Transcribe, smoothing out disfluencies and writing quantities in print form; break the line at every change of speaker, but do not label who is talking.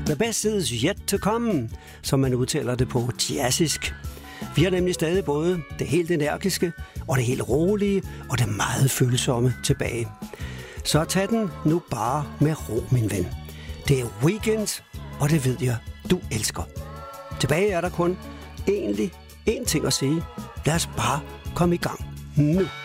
The best is yet to come, som man udtaler det på jazzisk. Vi har nemlig stadig både det helt energiske, og det helt rolige, og det meget følsomme tilbage. Så tag den nu bare med ro, min ven. Det er weekend, og det ved jeg, du elsker. Tilbage er der kun én ting at sige. Lad os bare komme i gang nu.